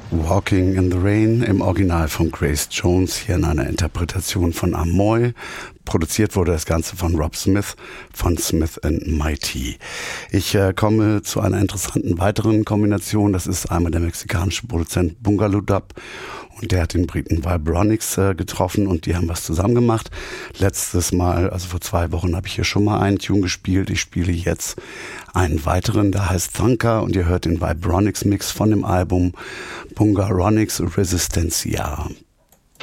Walking in the Rain im Original von Grace Jones, hier in einer Interpretation von Amoy. Produziert wurde das Ganze von Rob Smith von Smith & Mighty. Ich komme zu einer interessanten weiteren Kombination. Das ist einmal der mexikanische Produzent Bungalow Dub und der hat den Briten Vibronics getroffen und die haben was zusammen gemacht. Letztes Mal, also vor 2 Wochen, habe ich hier schon mal einen Tune gespielt. Ich spiele jetzt einen weiteren, der heißt Thunker und ihr hört den Vibronics Mix von dem Album Bungaronics Resistencia.